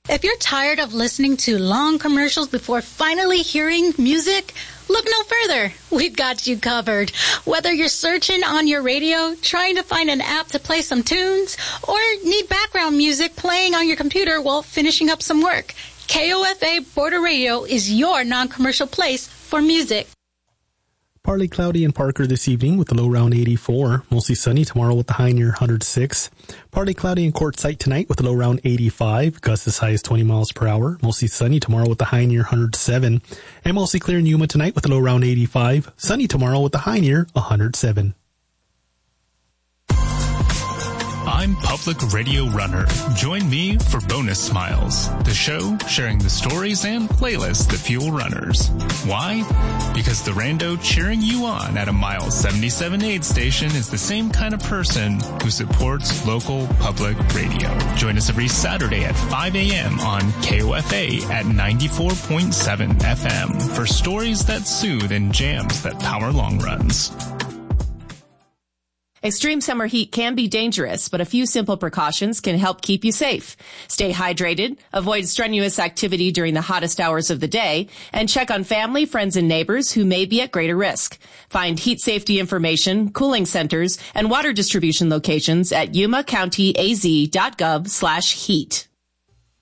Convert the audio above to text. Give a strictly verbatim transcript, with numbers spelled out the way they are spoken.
If you're tired of listening to long commercials before finally hearing music, look no further. We've got you covered. Whether you're searching on your radio, trying to find an app to play some tunes, or need background music playing on your computer while finishing up some work, K O F A Border Radio is your non-commercial place for music. Partly cloudy in Parker this evening with the low around eighty-four. Mostly sunny tomorrow with the high near one hundred six. Partly cloudy in Quartzsite tonight with the low around eighty-five. Gusts as high as twenty miles per hour. Mostly sunny tomorrow with the high near one hundred seven. And mostly clear in Yuma tonight with the low around eighty-five. Sunny tomorrow with the high near one hundred seven. I'm Public Radio Runner. Join me for Bonus Smiles, the show sharing the stories and playlists that fuel runners. Why? Because the rando cheering you on at a mile seventy-seven aid station is the same kind of person who supports local public radio. Join us every Saturday at five a.m. on K O F A at ninety-four point seven F M for stories that soothe and jams that power long runs. Extreme summer heat can be dangerous, but a few simple precautions can help keep you safe. Stay hydrated, avoid strenuous activity during the hottest hours of the day, and check on family, friends, and neighbors who may be at greater risk. Find heat safety information, cooling centers, and water distribution locations at yuma county a z dot gov slash heat.